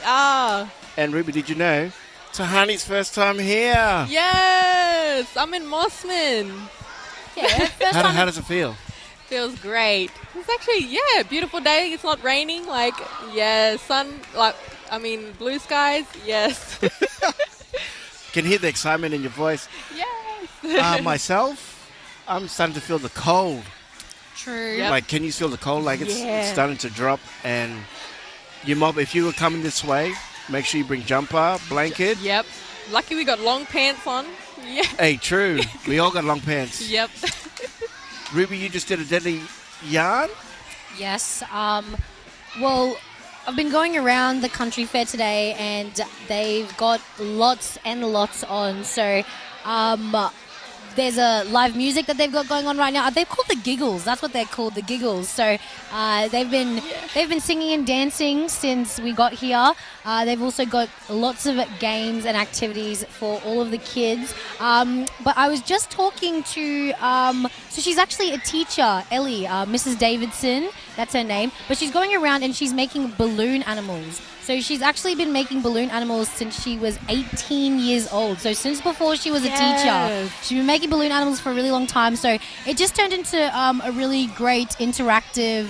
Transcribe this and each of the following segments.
are. And Ruby, did you know? Tahani's first time here. Yes, I'm in Mossman. Yeah, first time. How does it feel? Feels great. It's actually, beautiful day. It's not raining. Blue skies. Yes. Can hear the excitement in your voice. Yes. Myself, I'm starting to feel the cold. True. Yep. Like, can you feel the cold? Like, it's starting to drop. And if you were coming this way, make sure you bring jumper, blanket. Yep. Lucky we got long pants on. Yeah. Hey, true. We all got long pants. Yep. Ruby, you just did a deadly yarn? Yes. Well, I've been going around the country fair today, and they've got lots and lots on. So, there's a live music that they've got going on right now. They're called the Giggles. That's what they're called, the Giggles. So they've been singing and dancing since we got here. They've also got lots of games and activities for all of the kids. But I was just talking to, so she's actually a teacher, Ellie, Mrs. Davidson. That's her name. But she's going around and she's making balloon animals. So she's actually been making balloon animals since she was 18 years old. So since before she was a teacher, she's been making balloon animals for a really long time. So it just turned into a really great interactive,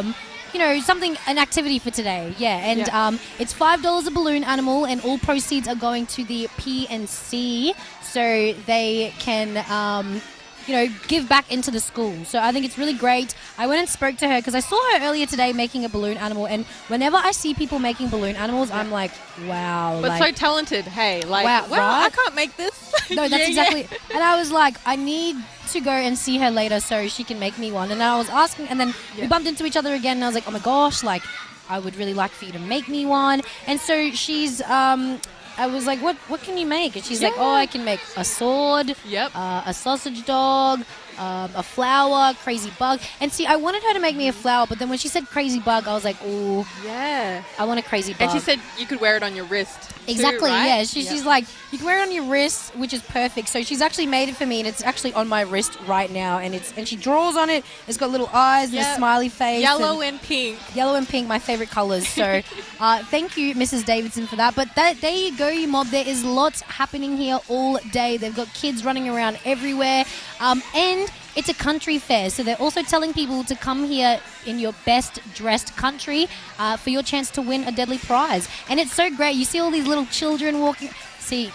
an activity for today. Yeah, and it's $5 a balloon animal, and all proceeds are going to the P&C, so they can give back into the school. So I think it's really great. I went and spoke to her because I saw her earlier today making a balloon animal, and whenever I see people making balloon animals, I'm like, wow. But so talented. Hey, wow, right? I can't make this. No, that's exactly. And I was like, I need to go and see her later so she can make me one. And I was asking, and then we bumped into each other again, and I was like, oh my gosh, like, I would really like for you to make me one. And so she's... I was like, what can you make? And she's like, I can make a sword, a sausage dog, a flower, crazy bug. And see, I wanted her to make me a flower, but then when she said crazy bug, I was like, oh, yeah, I want a crazy bug. And she said you could wear it on your wrist. Exactly, too, right? yeah. She's like, you can wear it on your wrist, which is perfect. So she's actually made it for me, and it's actually on my wrist right now. And she draws on it. It's got little eyes and a smiley face. Yellow and pink. Yellow and pink, my favorite colors. So thank you, Mrs. Davidson, for that. But there you go, you mob. There is lots happening here all day. They've got kids running around everywhere. And it's a country fair, so they're also telling people to come here in your best dressed country for your chance to win a deadly prize. And it's so great. You see all these little children walking. See,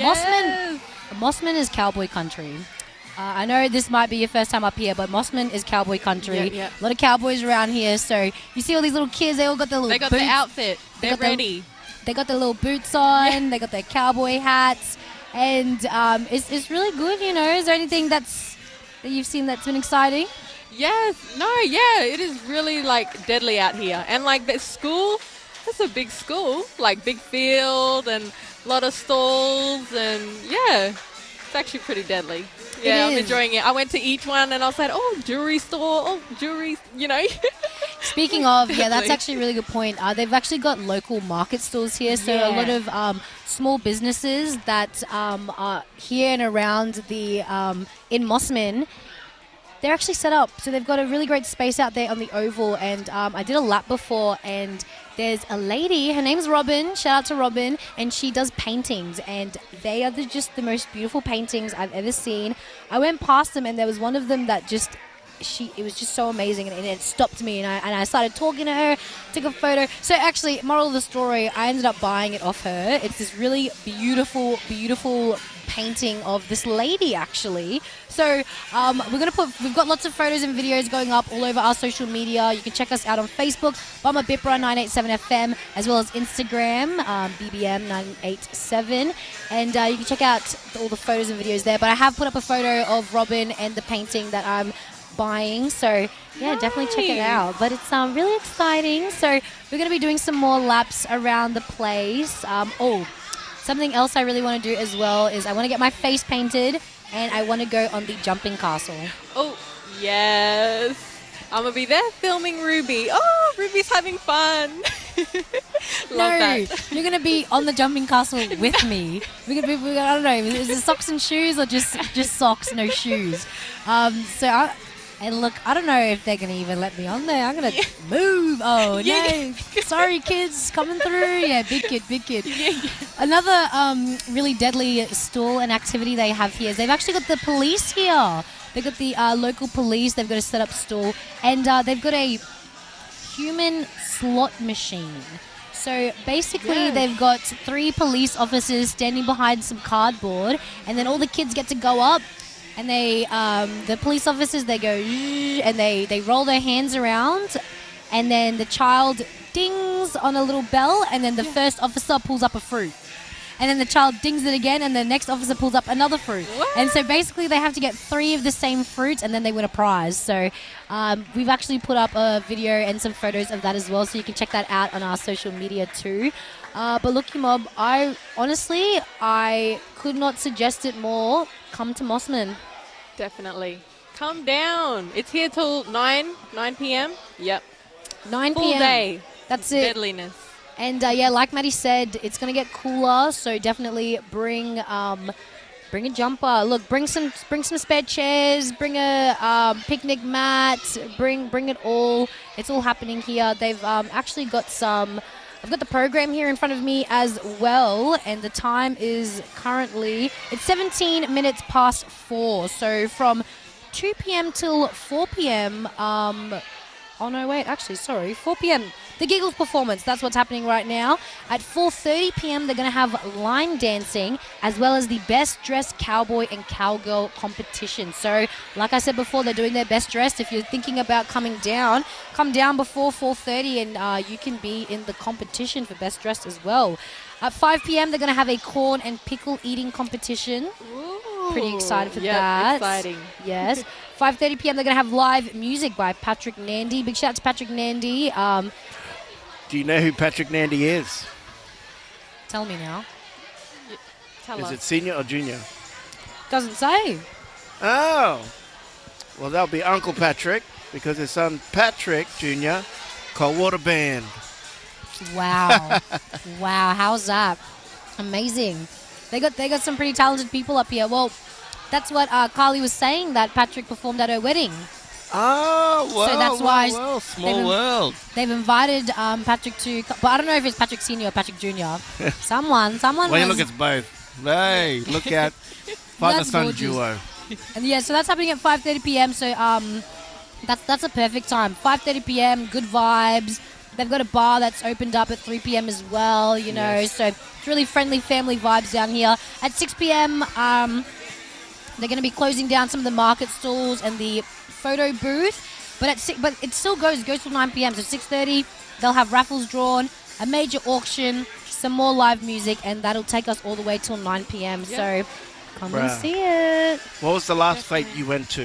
Mossman is cowboy country. I know this might be your first time up here, but Mossman is cowboy country. A lot of cowboys around here. So you see all these little kids. They all got their little boots. They got the outfit. They're ready. They got their little boots on. They got their cowboy hats. And it's really good, Is there anything that you've seen that's been exciting? Yes. No, yeah. It is really, deadly out here. And, the school, that's a big school. Big field and a lot of stalls. And, it's actually pretty deadly. Yeah, I'm enjoying it. I went to each one and I was like, jewelry store, jewelry, Speaking of, that's actually a really good point. They've actually got local market stores here. So a lot of small businesses that are here and around the in Mossman, they're actually set up. So they've got a really great space out there on the oval. And I did a lap before, and there's a lady, her name's Robin, shout out to Robin, and she does paintings, and they are just the most beautiful paintings I've ever seen. I went past them, and there was one of them that it was just so amazing, and it stopped me, and I started talking to her, took a photo. So actually, moral of the story, I ended up buying it off her. It's this really beautiful, beautiful painting of this lady, actually. So we've got lots of photos and videos going up all over our social media. You can check us out on Facebook, Bama Bipra 987 FM, as well as Instagram, BBM 987, and you can check out all the photos and videos there. But I have put up a photo of Robin and the painting that I'm buying, so definitely check it out. But it's really exciting. So we're going to be doing some more laps around the place. Something else I really want to do as well is I want to get my face painted, and I want to go on the jumping castle. Oh, yes. I'm going to be there filming Ruby. Oh, Ruby's having fun. Love that. You're going to be on the jumping castle with me. We're going to be, I don't know, is it socks and shoes or just socks, no shoes? And look, I don't know if they're going to even let me on there. I'm going to move. Oh, no. Sorry, kids. Coming through. Yeah, big kid, big kid. Another really deadly stall and activity they have here is they've actually got the police here. They've got the local police. They've got a set-up stall. And they've got a human slot machine. So basically, they've got 3 police officers standing behind some cardboard. And then all the kids get to go up. And they, the police officers, they go, and they roll their hands around, and then the child dings on a little bell, and then the first officer pulls up a fruit. And then the child dings it again, and the next officer pulls up another fruit. What? And so basically they have to get 3 of the same fruit, and then they win a prize. So we've actually put up a video and some photos of that as well, so you can check that out on our social media too. But Looky Mob, I could not suggest it more. Come to Mossman. Definitely. Come down. It's here till 9 p.m. Yep. 9 Full p.m. day. That's it. Deadliness. And like Maddie said, it's going to get cooler, so definitely bring a jumper. Look, bring some spare chairs, bring a picnic mat, bring it all. It's all happening here. They've actually got I've got the program here in front of me as well, and the time is currently, it's 17 minutes past 4. So from 2 p.m. till 4 p.m. 4 p.m. The Giggles performance, that's what's happening right now. At 4:30 p.m. they're going to have line dancing as well as the best dressed cowboy and cowgirl competition. So like I said before, they're doing their best dressed. If you're thinking about coming down, come down before 4:30 and you can be in the competition for best dressed as well. At 5 p.m. they're going to have a corn and pickle eating competition. Pretty excited for that. Exciting. Yes. 5:30 p.m. they're going to have live music by Patrick Nandy. Big shout out to Patrick Nandy. Do you know who Patrick Nandy is? Tell me now. Tell Is us. it senior or junior? Doesn't say. Oh. Well, that'll be Uncle Patrick because his son Patrick Jr. called Water Band. Wow. Wow. How's that? Amazing. They got some pretty talented people up here. Well, that's what Carly was saying, that Patrick performed at her wedding. Oh, well, So that's why small world. They've invited Patrick to, but I don't know if it's Patrick Senior or Patrick Junior. Someone. Well, was, look, it's both. Hey, look at father-son gorgeous. duo. And yeah, so that's happening at 5:30 p.m. So that's a perfect time. 5:30 p.m. Good vibes. They've got a bar that's opened up at 3 p.m. as well. You know, Yes. so it's really friendly family vibes down here. At 6 p.m. They're going to be closing down some of the market stalls and the photo booth. But it still goes till 9 p.m. So 6:30 they'll have raffles drawn, a major auction, some more live music, and that'll take us all the way till 9 p.m. Yeah. So come and Bruh. see it. What was the last fete you went to?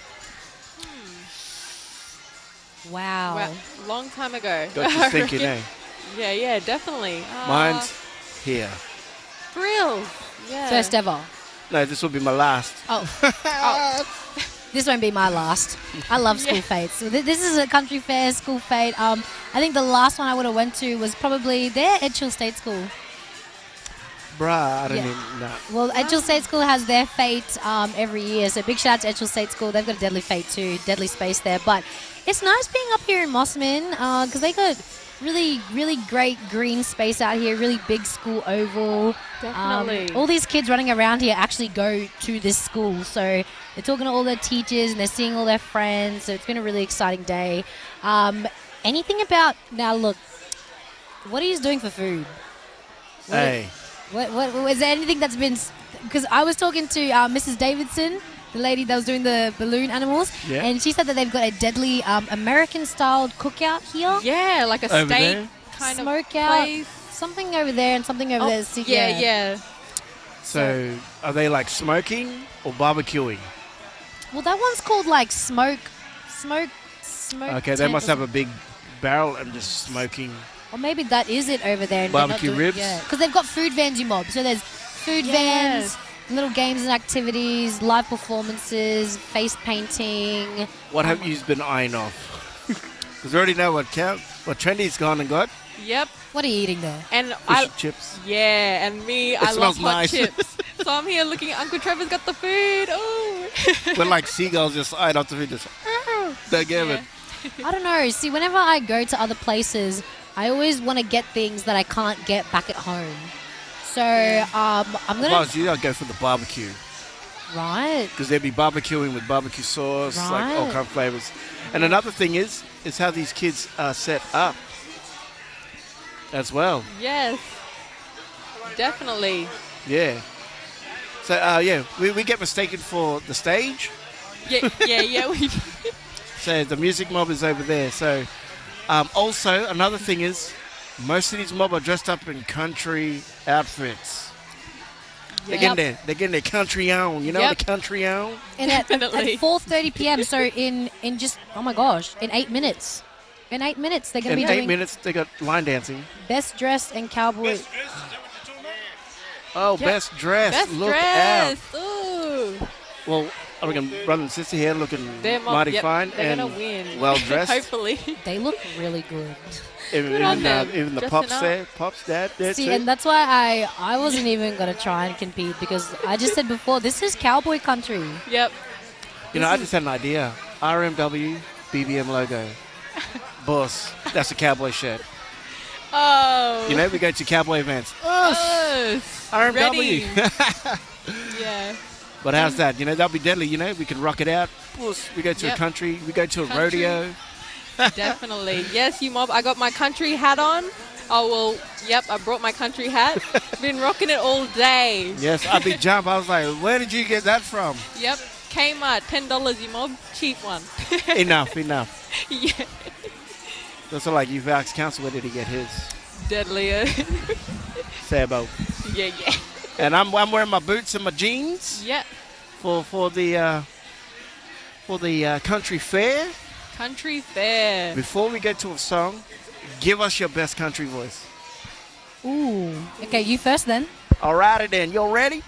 Wow. Well, long time ago. Got you thinking, eh? Yeah, definitely. Mine's here. Thrills. Yeah. First ever. No, this will be my last. Oh. This won't be my last. I love school fates. So this is a country fair school fete. I think the last one I would have went to was probably there, Edgehill State School. Bruh, I don't Yeah. even know. Well, Edgehill State School has their fete every year. So big shout out to Edgehill State School. They've got a deadly fete too, deadly space there. But it's nice being up here in Mossman because they got really, really great green space out here, really big school oval. Definitely. All these kids running around here actually go to this school. So they're talking to all their teachers and they're seeing all their friends. So it's been a really exciting day. Anything about, now look, what are you doing for food? Hey, What is there anything that's been, because I was talking to Mrs. Davidson, the lady that was doing the balloon animals, Yeah. and she said that they've got a deadly American-styled cookout here. Yeah, like a Over steak there? kind Smoke of out. place. Something over there and something over there. So, yeah. so are they like smoking or barbecuing? Well, that one's called like smoke. Okay, they must have a big barrel and just smoking. Or maybe that is it over there. And they're not Barbecue doing- ribs? Yeah, because they've got food vans, you mob. So there's food vans, little games and activities, live performances, face painting. What have you been eyeing off? Because we already know what Trendy's gone and got. Yep. What are you eating there? And Fish chips. yeah, and me, I love smells hot nice. chips. So I'm here looking. Uncle Trevor's got the food. Oh. We're like seagulls just eyeing off the food. Just, Don't give Yeah. it. I don't know. See, whenever I go to other places, I always want to get things that I can't get back at home. So I'm As long gonna as you don't go for the barbecue. right. Because they'd be barbecuing with barbecue sauce, like all Right. kind of flavors. And another thing is how these kids are set up as well. Yes. Definitely. Yeah. So, we get mistaken for the stage. Yeah. We So the music mob is over there. So, also, another thing is most of these mob are dressed up in country outfits. They're getting their country on, you know, Yep. the country on. And at Definitely. 4:30 p.m. So in just oh my gosh, in 8 minutes. In 8 minutes, they're going In to be 8 doing minutes, they got line dancing. best dressed and cowboy. Oh, Yep. best dressed. best Look dress. out. Ooh. Well, I reckon brother and sister here looking They're mighty fine They're and gonna win. well dressed. Hopefully. They look really good. even on them, even the dressing pops up. there, pops dad there See, too. and that's why I wasn't even going to try and compete because I just said before, this is cowboy country. Yep. You know, I just had an idea. RMW BBM logo. Boss, that's a cowboy shirt. Oh. You know, we go to cowboy events. Us. RMW. Ready. Yeah. But how's that? You know, that'll be deadly. You know, we can rock it out. Boss, we go to a Yep. country. We go to a Country. rodeo. Definitely. Yes, you mob. I got my country hat on. Oh, well, yep, I brought my country hat. Been rocking it all day. Yes, I'd be jump. I was like, where did you get that from? Yep. Kmart, $10, you mob. Cheap one. Enough. Yeah. That's all like you've asked council, where did he get his? Deadlier. Sabo. Yeah. And I'm wearing my boots and my jeans Yep. for the country fair. Country fair. Before we get to a song, give us your best country voice. Ooh. Okay, you first then. Alrighty then, you ready?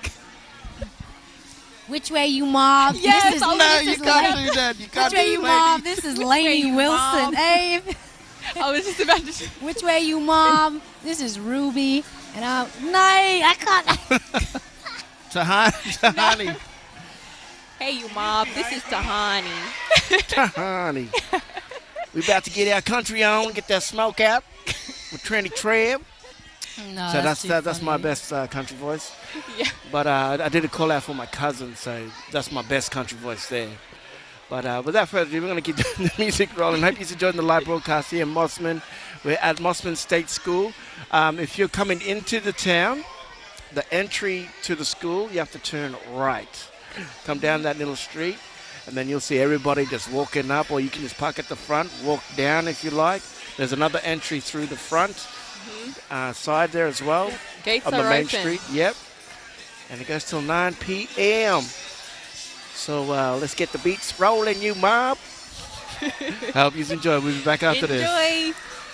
Which way you mob? Yes, this is, I was No, this you is can't Lane- do that. You can't Which way do you that. mob? This is way Lainey you Wilson. mob? Hey, I was just about to. which way you mob? This is Ruby. And I'm, nay, I can't. Tahani. Hey, you mob. This is Tahani. Tahani. We about to get our country on, get that smoke out with Trinity Treb. No, So that's too my funny. best country voice. Yeah. But I did a call out for my cousin, so that's my best country voice there. But without further ado, we're going to keep the music rolling. Hope you're enjoying the live broadcast here in Mossman. We're at Mossman State School. If you're coming into the town, the entry to the school, you have to turn right. Come down that little street, and then you'll see everybody just walking up, or you can just park at the front, walk down if you like. There's another entry through the front side there as well. Gates On are the main open. street, yep. And it goes till 9 p.m. So let's get the beats rolling, you mob. I hope you enjoy. We'll be back after this. Enjoy.